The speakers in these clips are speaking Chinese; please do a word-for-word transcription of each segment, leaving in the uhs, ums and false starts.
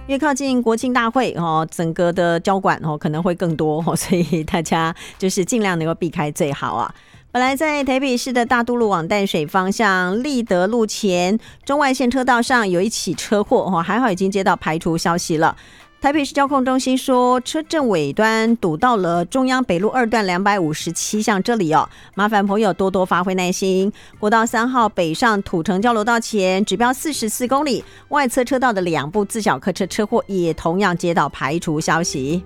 越靠近国庆大会哦，整个的交管哦可能会更多哦，所以大家就是尽量能够避开最好啊。本来在台北市的大都路往淡水方向立德路前中外线车道上有一起车祸哦，还好已经接到排除消息了。台北市交控中心说，车阵尾端堵到了中央北路二段两百五十七巷这里哦，麻烦朋友多多发挥耐心。国道三号北上土城交流道前指标四十四公里，外侧车道的两部自小客车车祸也同样接到排除消息。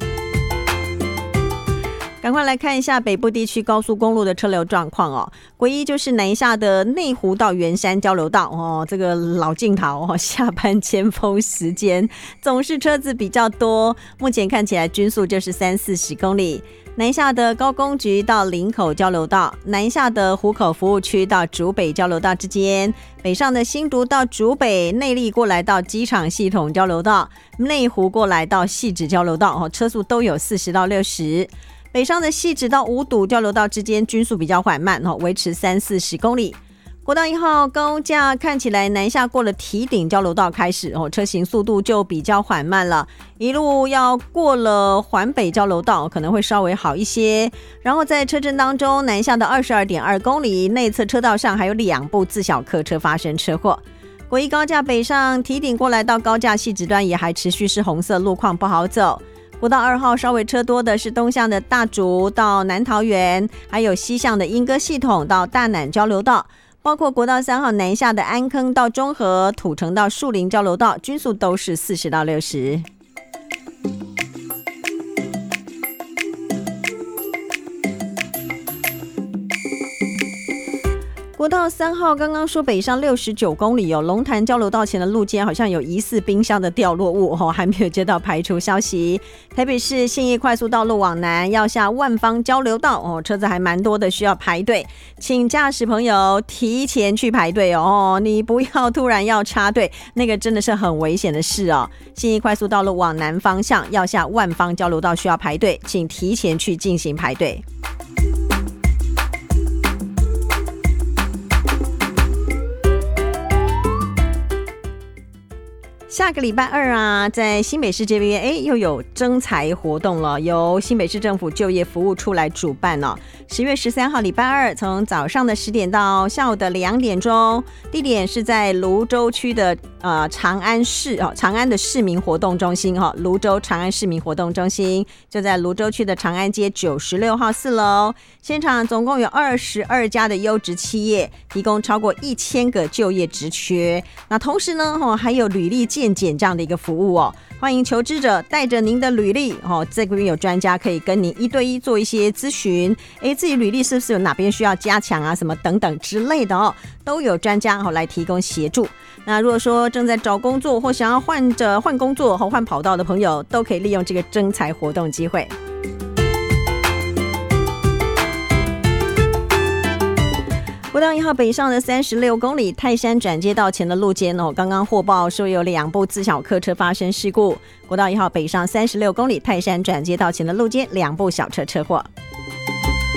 赶快来看一下北部地区高速公路的车流状况哦。唯一就是南下的内湖到圆山交流道哦，这个老镜头哦，下班尖峰时间总是车子比较多，目前看起来均速就是三四十公里。南下的高工局到林口交流道，南下的湖口服务区到竹北交流道之间，北上的新竹到竹北，内壢过来到机场系统交流道，内湖过来到汐止交流道哦，车速都有四十到六十。北上的汐止到五堵交流道之间均速比较缓慢，维持三四十公里。国道一号高架看起来南下过了堤顶交流道开始，车行速度就比较缓慢了，一路要过了环北交流道可能会稍微好一些。然后在车阵当中，南下的 二十二点二公里内侧车道上还有两部自小客车发生车祸。国一高架北上堤顶过来到高架汐止端也还持续是红色，路况不好走。国道二号稍微车多的是东向的大竹到南桃园，还有西向的莺歌系统到大南交流道，包括国道三号南下的安坑到中和、土城到树林交流道，均速都是四十到六十。国道三号刚刚说北上六十九公里哦，龙潭交流道前的路肩好像有疑似冰箱的掉落物哦，还没有接到排除消息。台北市信义快速道路往南要下万芳交流道哦，车子还蛮多的，需要排队，请驾驶朋友提前去排队哦，你不要突然要插队，那个真的是很危险的事哦。信义快速道路往南方向要下万芳交流道需要排队，请提前去进行排队。下个礼拜二啊，在新北市这边，哎，又有征才活动了，由新北市政府就业服务处来主办哦。十月十三号礼拜二，从早上的十点到下午的两点钟，地点是在芦洲区的呃长安市哦，长安的市民活动中心哈、哦，芦洲长安市民活动中心就在芦洲区的长安街九十六号四楼。现场总共有二十二家的优质企业，提供超过一千个就业职缺。那同时呢，哦，还有履历健检这样的一个服务哦，欢迎求职者带着您的履历哦，这边有专家可以跟您一对一做一些咨询，哎，自己履历是不是有哪边需要加强啊，什么等等之类的哦，都有专家哦来提供协助。那如果说正在找工作或想要换着换工作和换跑道的朋友，都可以利用这个征才活动机会。国道一号北上的三十六公里泰山转接道前的路肩哦，刚刚获报说有两部自小客车发生事故。国道一号北上三十六公里泰山转接道前的路肩两部小车车祸。